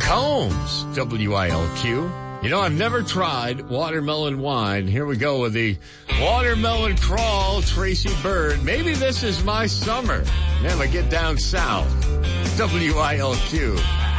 Combs, WILQ. You know, I've never tried watermelon wine. Here we go with the watermelon crawl, Tracy Byrd. Maybe this is my summer. Never get down south. WILQ.